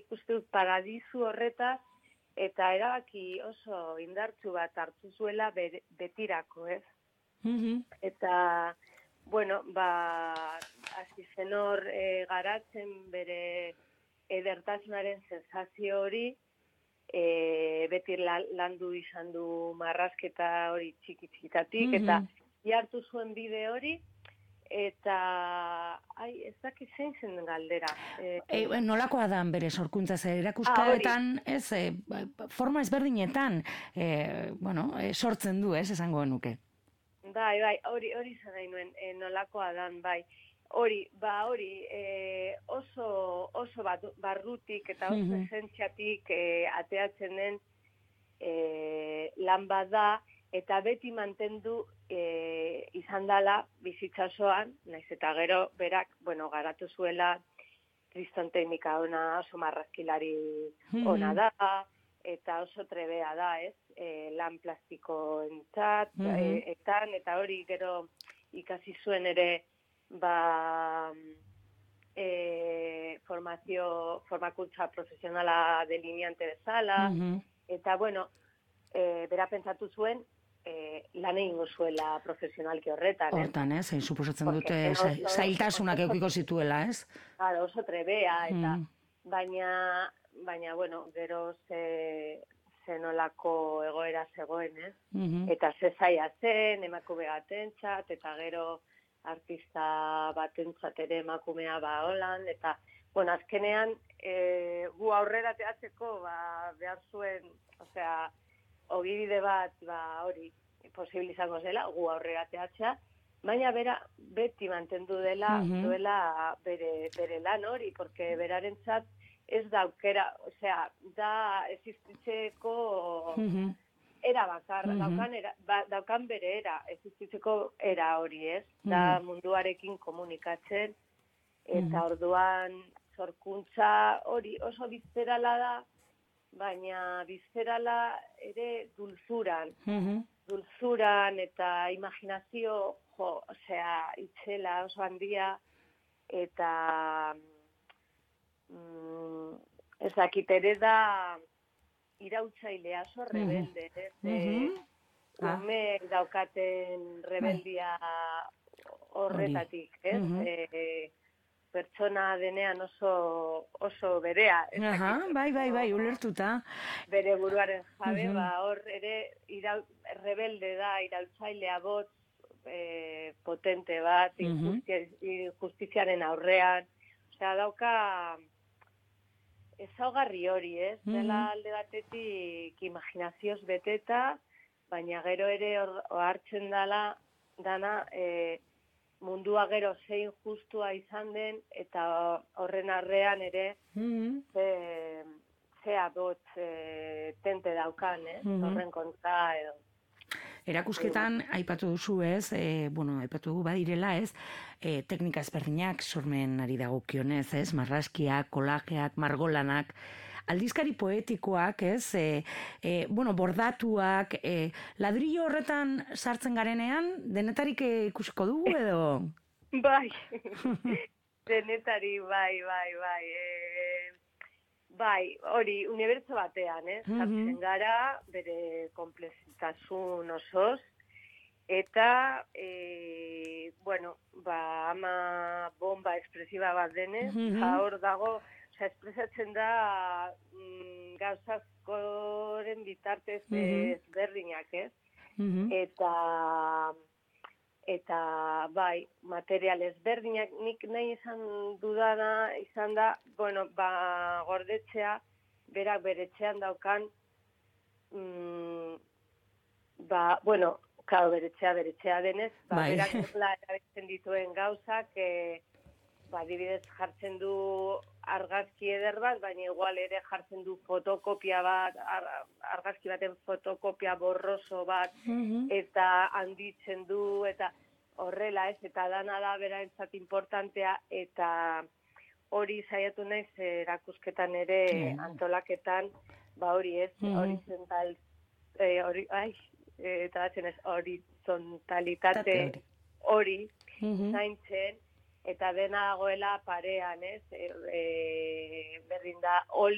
uste dut paradisu horretaz, eta erabaki oso indartsu bat hartu zuela betirako, ez? Eta, bueno, hasi zen hor garatzen bere edertasunaren sensazio hori, beti landu izan du marrazketa hori txiki-txikitatik, eta hartu zuen bide hori, eta, ez dakit zein zen galdera. Nolakoa da bere sorkuntza, erakusketan, forma ezberdinetan, sortzen du, esango nuke. Bai, hori zan nahi nuen, nolakoa dan, bai. Hori, oso barrutik eta oso esentziatik ateatzen den lan bat da, eta beti mantendu izan dela bizitzasoan, naiz eta gero berak, garatu zuela kriston teknika ona, oso marrazkilari ona da, eta oso trebea da, ez? Lan plastikoentzat, eta hori gero ikasi zuen ere formakuntza profesionala delineante bezala, eta bera pentsatu zuen lan egingo zuela profesionalki horretan. Hortan, suposatzen dute zailtasunak eukiko zituela, ez? Claro, oso trebea, eta baina, gero zenolako egoera zegoen, ez? Eta ze zaila zen, emakume batentzat, eta gero artista batentzat ere emakumea holan, eta, azkenean, gu aurrera teatzeko, behar zuen, ogibide bat, hori, posible izango zela, gu aurrera teatzea, baina beti mantendu duela bere lan hori, porque berarentzat ez da aukera, da existitzeko era bakar, daukan bere era, existitzeko era hori, ez? Da munduarekin komunikatzen, eta orduan sorkuntza hori oso bizterala da, baina bizterala ere dulzuran eta imaginazio, itzela oso handia, eta ezakit ere da irautzailea, oso rebelde, umeek daukaten rebeldia horretatik, ez? Pertsona denean oso berea. Bai, ulertuta. Bere buruaren jabe, hor ere rebelde da, irautzailea bot, potente bat, injustiziaren aurrean. Dauka ezaugarri hori, ez? Dela alde batetik imaginazioz beteta, baina gero ere hartzen dana mundua gero zein justua izan den, eta horren arrean ere zea dut tente daukan, ez? Horren kontra edo. Erakusketan, aipatu duzu ez, aipatu dugu badirela ez, teknika ezberdinak sormenari dagokionez, ez, marrazkiak, kolajeak, margolanak, aldizkari poetikoak, ez, bordatuak, ladrillo horretan sartzen garenean, denetarik ikusiko dugu edo? Bai, denetari, bai. Bai, hori, unibertso batean, sartzen gara, bere komplexitasun osoz, eta, ama bomba ekspresiba bat denez, hor dago, espresatzen da gauzazkoren bitartez ezberdinak, ez? Eta, bai, material ezberdinak, nik nahi izan dudana, izan da, gordetzea, berak beretxean daukan, beretxea denez, berak erabiltzen dituen gauzak, adibidez jartzen du argazki eder bat, baina igual ere jartzen du fotokopia bat, argazki baten fotokopia borroso bat, eta handitzen du, eta horrela ez, eta dana da berarentzat importantea, eta hori saiatu naiz erakusketan ere antolaketan, hori ez, horizontalitate hori zaintzen, eta dena dagoela parean, ez, berdin da,